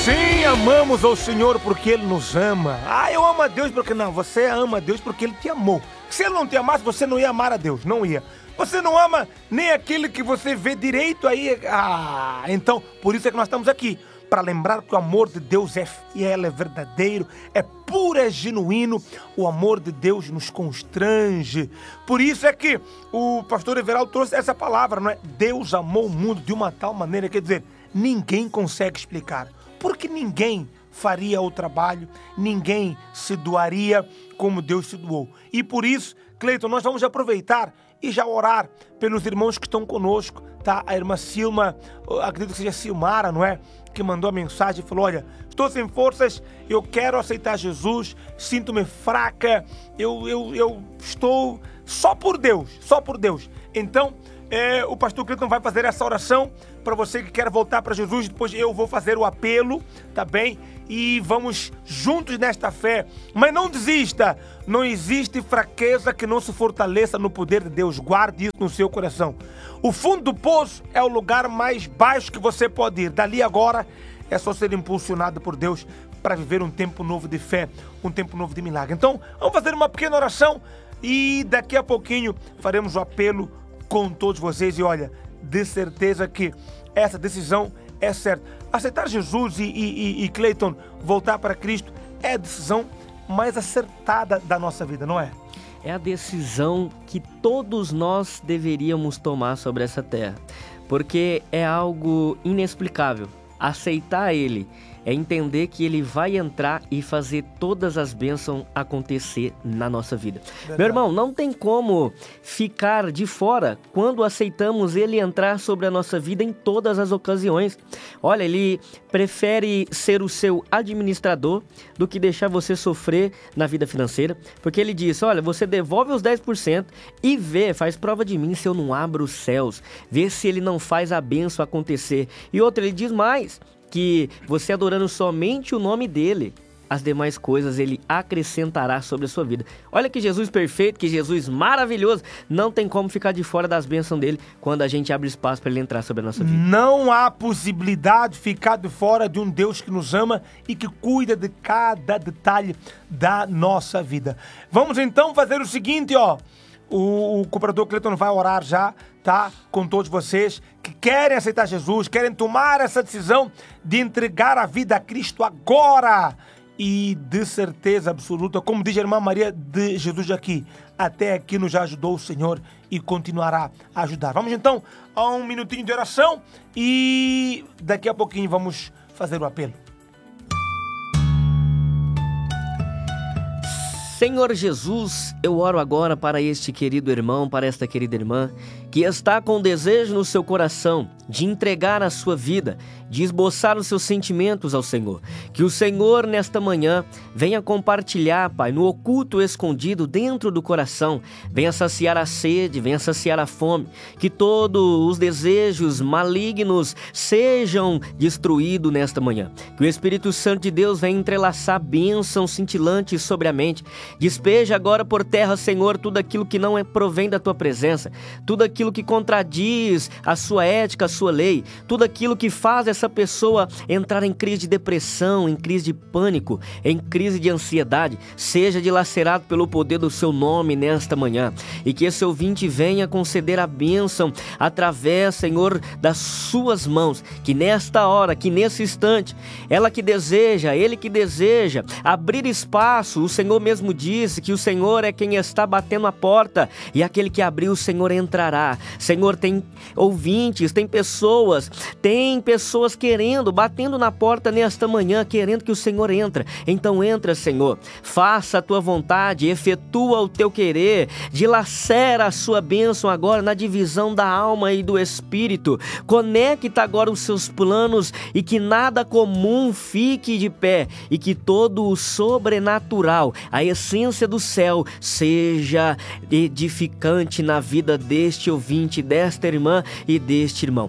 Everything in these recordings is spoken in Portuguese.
Sim, amamos ao Senhor porque Ele nos ama. Eu amo a Deus porque... Não, você ama a Deus porque Ele te amou. Se Ele não te amasse, você não ia amar a Deus, não ia. Você não ama nem aquele que você vê direito aí. Então, por isso é que nós estamos aqui. Para lembrar que o amor de Deus é fiel, é verdadeiro, é puro, é genuíno. O amor de Deus nos constrange. Por isso é que o pastor Everaldo trouxe essa palavra, não é? Deus amou o mundo de uma tal maneira, quer dizer, ninguém consegue explicar. Porque ninguém faria o trabalho, ninguém se doaria como Deus se doou. E por isso, Cleiton, nós vamos aproveitar e já orar pelos irmãos que estão conosco, tá? A irmã Silma, acredito que seja Silmara, não é? Que mandou a mensagem e falou, olha, estou sem forças, eu quero aceitar Jesus, sinto-me fraca, eu estou só por Deus. Então, o pastor Cleiton vai fazer essa oração para você que quer voltar para Jesus. Depois eu vou fazer o apelo, tá bem? E vamos juntos nesta fé. Mas não desista. Não existe fraqueza que não se fortaleça no poder de Deus. Guarde isso no seu coração. O fundo do poço é o lugar mais baixo que você pode ir. Dali agora é só ser impulsionado por Deus para viver um tempo novo de fé, um tempo novo de milagre. Então, vamos fazer uma pequena oração e daqui a pouquinho faremos o apelo com todos vocês. E olha, de certeza que essa decisão é certa. Aceitar Jesus e Cleiton, voltar para Cristo, é a decisão mais acertada da nossa vida, não é? É a decisão que todos nós deveríamos tomar sobre essa terra, porque é algo inexplicável. Aceitar Ele é entender que Ele vai entrar e fazer todas as bênçãos acontecer na nossa vida. Verdade. Meu irmão, não tem como ficar de fora quando aceitamos Ele entrar sobre a nossa vida em todas as ocasiões. Olha, Ele prefere ser o seu administrador do que deixar você sofrer na vida financeira, porque Ele diz, olha, você devolve os 10% e faz prova de mim se eu não abro os céus, vê se Ele não faz a bênção acontecer. E outra, Ele diz mais, que você adorando somente o nome dele, as demais coisas ele acrescentará sobre a sua vida. Olha que Jesus perfeito, que Jesus maravilhoso. Não tem como ficar de fora das bênçãos dele quando a gente abre espaço para ele entrar sobre a nossa vida. Não há possibilidade de ficar de fora de um Deus que nos ama e que cuida de cada detalhe da nossa vida. Vamos então fazer o seguinte, ó. O cooperador Cleiton vai orar já, tá? Com todos vocês que querem aceitar Jesus, querem tomar essa decisão de entregar a vida a Cristo agora. E de certeza absoluta, como diz a irmã Maria de Jesus aqui, até aqui nos já ajudou o Senhor e continuará a ajudar. Vamos então a um minutinho de oração e daqui a pouquinho vamos fazer o apelo. Senhor Jesus, eu oro agora para este querido irmão, para esta querida irmã, que está com desejo no seu coração de entregar a sua vida, de esboçar os seus sentimentos ao Senhor. Que o Senhor, nesta manhã, venha compartilhar, Pai, no oculto escondido dentro do coração, venha saciar a sede, venha saciar a fome, que todos os desejos malignos sejam destruídos nesta manhã. Que o Espírito Santo de Deus venha entrelaçar bênçãos cintilantes sobre a mente. Despeja agora por terra, Senhor, tudo aquilo que não provém da Tua presença, tudo aquilo que contradiz a Sua ética, a Sua lei, tudo aquilo que faz essa pessoa entrar em crise de depressão, em crise de pânico, em crise de ansiedade, seja dilacerado pelo poder do Seu nome nesta manhã, e que esse ouvinte venha conceder a bênção através, Senhor, das Suas mãos, que nesta hora, que nesse instante, ela que deseja, ele que deseja abrir espaço, o Senhor mesmo disse que o Senhor é quem está batendo a porta, e aquele que abrir, o Senhor entrará. Senhor, tem ouvintes, tem pessoas querendo, batendo na porta nesta manhã, querendo que o Senhor entre. Então entra, Senhor, faça a Tua vontade, efetua o Teu querer, dilacera a Sua bênção agora na divisão da alma e do Espírito, conecta agora os Seus planos e que nada comum fique de pé e que todo o sobrenatural, a essência do céu, seja edificante na vida deste ouvinte, desta irmã e deste irmão.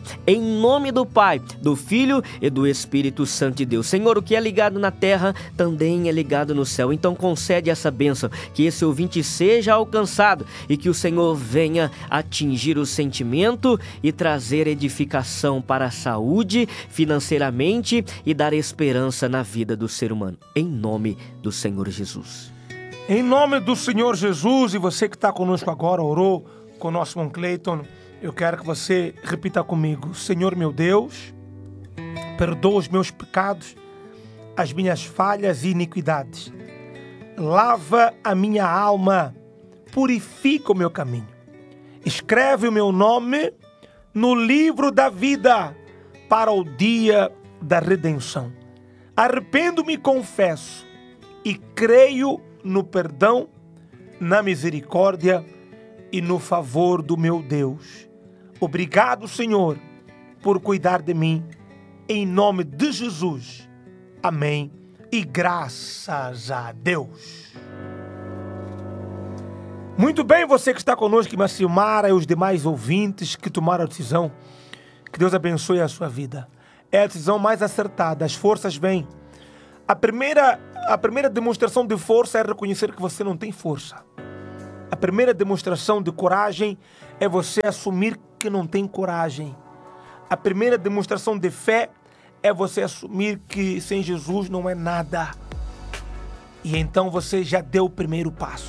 em nome do Pai, do Filho e do Espírito Santo de Deus. Senhor, o que é ligado na terra também é ligado no céu. Então concede essa bênção, que esse ouvinte seja alcançado e que o Senhor venha atingir o sentimento e trazer edificação para a saúde, financeiramente, e dar esperança na vida do ser humano. Em nome do Senhor Jesus. Em nome do Senhor Jesus, e você que está conosco agora, orou com o nosso irmão Cleiton, eu quero que você repita comigo: Senhor meu Deus, perdoa os meus pecados, as minhas falhas e iniquidades. Lava a minha alma, purifica o meu caminho. Escreve o meu nome no livro da vida para o dia da redenção. Arrependo-me e confesso e creio no perdão, na misericórdia e no favor do meu Deus. Obrigado, Senhor, por cuidar de mim. Em nome de Jesus. Amém. E graças a Deus. Muito bem, você que está conosco, irmã Silmara, e os demais ouvintes que tomaram a decisão. Que Deus abençoe a sua vida. É a decisão mais acertada. As forças vêm. A primeira demonstração de força é reconhecer que você não tem força. A primeira demonstração de coragem é você assumir que não tem coragem. A primeira demonstração de fé é você assumir que sem Jesus não é nada. E então você já deu o primeiro passo.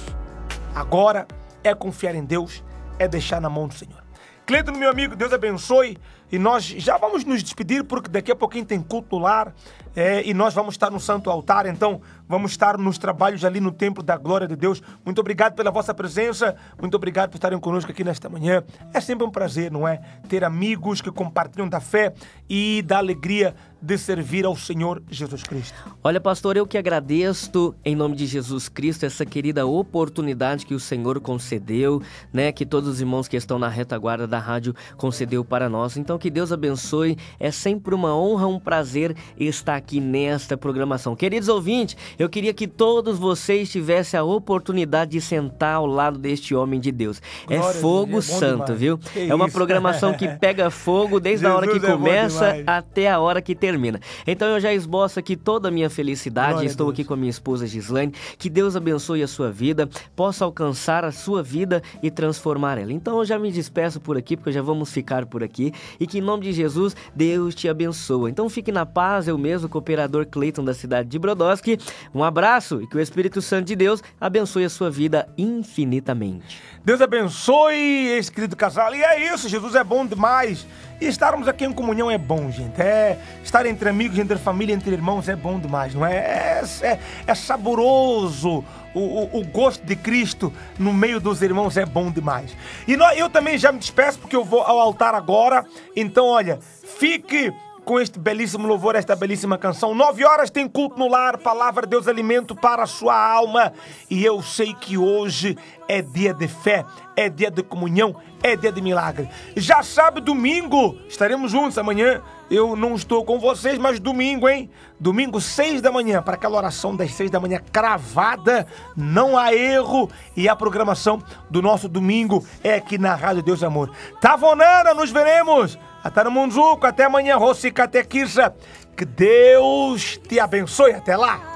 Agora é confiar em Deus, é deixar na mão do Senhor. Cleiton, meu amigo, Deus abençoe. E nós já vamos nos despedir, porque daqui a pouquinho tem culto no lar. E nós vamos estar no Santo Altar, então vamos estar nos trabalhos ali no Templo da Glória de Deus. Muito obrigado pela vossa presença, muito obrigado por estarem conosco aqui nesta manhã. É sempre um prazer, não é? Ter amigos que compartilham da fé e da alegria de servir ao Senhor Jesus Cristo. Olha, pastor, eu que agradeço em nome de Jesus Cristo essa querida oportunidade que o Senhor concedeu, né? Que todos os irmãos que estão na retaguarda da rádio concedeu para nós. Então que Deus abençoe, é sempre uma honra, um prazer estar aqui nesta programação. Queridos ouvintes, eu queria que todos vocês tivessem a oportunidade de sentar ao lado deste homem de Deus. Glória, é fogo santo, demais. Viu? É uma programação que pega fogo desde a hora que começa até a hora que termina. Então eu já esboço aqui toda a minha felicidade. Glória Estou aqui com a minha esposa Gislaine. Que Deus abençoe a sua vida, possa alcançar a sua vida e transformar ela. Então eu já me despeço por aqui, porque já vamos ficar por aqui. E que em nome de Jesus, Deus te abençoe. Então fique na paz, eu mesmo, cooperador Cleiton da cidade de Brodowski. Um abraço e que o Espírito Santo de Deus abençoe a sua vida infinitamente. Deus abençoe esse querido casal. E é isso, Jesus é bom demais. E estarmos aqui em comunhão é bom, gente. Estar entre amigos, entre família, entre irmãos é bom demais, não é? É saboroso. O gosto de Cristo no meio dos irmãos é bom demais. E eu também já me despeço, porque eu vou ao altar agora. Então, olha, fique com este belíssimo louvor, esta belíssima canção. 9 horas tem culto no lar, palavra de Deus, alimento para a sua alma. E eu sei que hoje é dia de fé, é dia de comunhão, é dia de milagre. Já sabe, domingo, estaremos juntos amanhã. Eu não estou com vocês, mas domingo, hein? Domingo, 6 da manhã, para aquela oração das 6 da manhã cravada, não há erro. E a programação do nosso domingo é aqui na Rádio Deus Amor. Tavonana, nos veremos. Até no Munzuco, até amanhã, Rossi Catequisa. Que Deus te abençoe. Até lá.